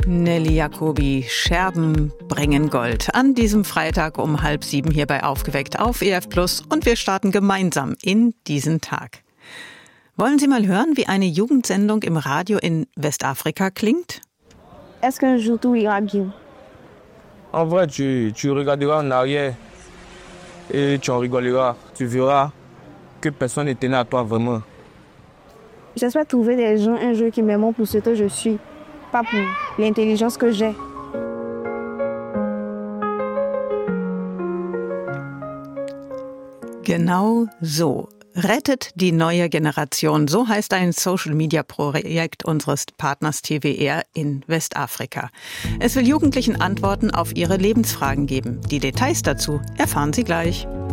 Nelly Jacobi, Scherben bringen Gold. An diesem Freitag um 6:30 hier bei Aufgeweckt auf EF Plus und wir starten gemeinsam in diesen Tag. Wollen Sie mal hören, wie eine Jugendsendung im Radio in Westafrika klingt? Est-ce qu'un jour tout ira bien? En vrai, tu regarderas en arrière et tu en rigoleras. Tu verras que personne n'est tenu à toi vraiment. J'espère trouver des gens un jour qui m'aimeront pour ce que je suis, pas pour l'intelligence que j'ai. Genau so. Rettet die neue Generation. So heißt ein Social-Media-Projekt unseres Partners TWR in Westafrika. Es will Jugendlichen Antworten auf ihre Lebensfragen geben. Die Details dazu erfahren Sie gleich.